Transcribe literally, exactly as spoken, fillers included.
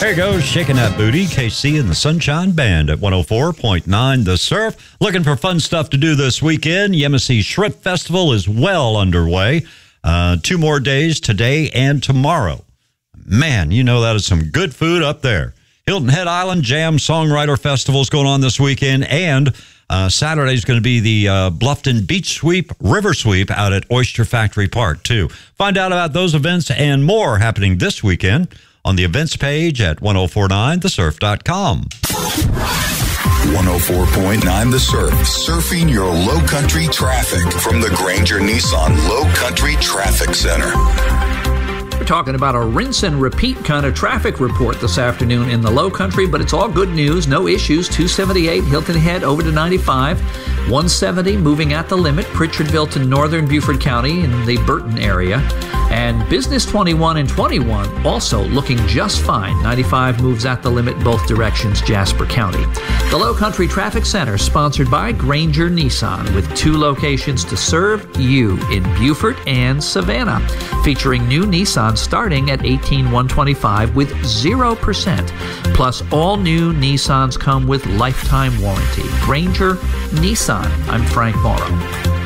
There you go, shaking that booty. K C and the Sunshine Band at one oh four point nine The Surf. Looking for fun stuff to do this weekend. Yemassee Shrimp Festival is well underway. Uh, two more days, today and tomorrow. Man, you know that is some good food up there. Hilton Head Island Jam Songwriter Festival is going on this weekend, and uh, Saturday is going to be the uh, Bluffton Beach Sweep, River Sweep out at Oyster Factory Park, too. Find out about those events and more happening this weekend on the events page at ten forty-nine the surf dot com. one oh four point nine The Surf, surfing your low country traffic from the Granger Nissan Low Country Traffic Center. We're talking about a rinse and repeat kind of traffic report this afternoon in the low country, but it's all good news. No issues. two seventy-eight Hilton Head over to ninety-five. one seventy moving at the limit, Pritchardville to northern Beaufort County in the Burton area. And Business twenty-one and twenty-one also looking just fine. ninety-five moves at the limit both directions, Jasper County. The Low Country Traffic Center, sponsored by Granger Nissan, with two locations to serve you in Beaufort and Savannah, featuring new Nissan starting at eighteen thousand one hundred twenty-five dollars with zero percent. Plus, all new Nissans come with lifetime warranty. Granger Nissan. I'm Frank Morrow.